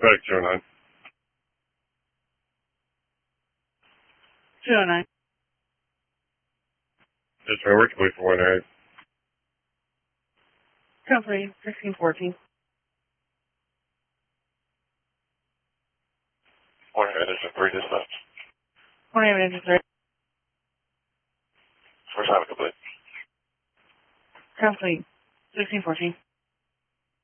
Right, 209. 209. Just my work complete for 1 Company 1614. 1 is 3 dispatch. 28 First time complete. Company 1614.